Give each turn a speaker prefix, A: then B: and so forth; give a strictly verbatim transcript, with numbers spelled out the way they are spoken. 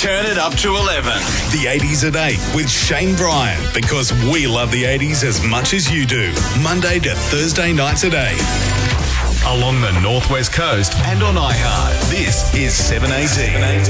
A: Turn it up to eleven.
B: The eighties at eight with Shane Bryan, because we love the eighties as much as you do. Monday to Thursday nights at eight. Along the Northwest Coast and on iHeart, this is seven A D.